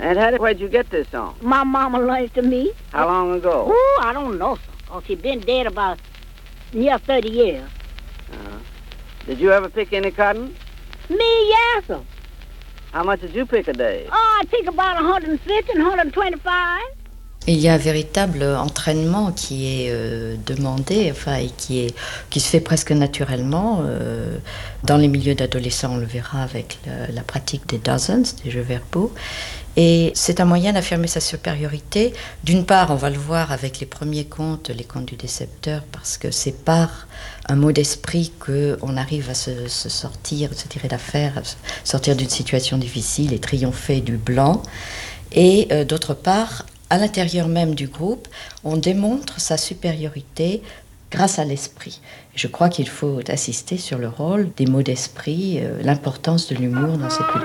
And Hattie, where'd you get this song? My mama learned it to me. How long ago? Oh, I don't know. Oh, she been dead about near 30 years. Did you ever pick any cotton? Me, yes, sir. How much did you pick a day? Oh, I pick about 150, 125. Il y a un véritable entraînement qui est demandé, enfin, et qui se fait presque naturellement. Dans les milieux d'adolescents, on le verra avec la pratique des dozens, des jeux verbaux. Et c'est un moyen d'affirmer sa supériorité. D'une part, on va le voir avec les premiers contes, les contes du décepteur, parce que c'est par un mot d'esprit qu'on arrive à se sortir, se tirer d'affaire, à sortir d'une situation difficile et triompher du blanc. Et d'autre part, à l'intérieur même du groupe, on démontre sa supériorité grâce à l'esprit. Je crois qu'il faut insister sur le rôle des mots d'esprit, l'importance de l'humour dans ces cultures.